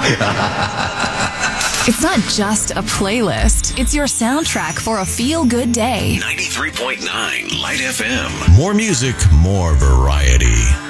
It's not just a playlist. It's your soundtrack for a feel-good day. 93.9 Light FM. More music, more variety.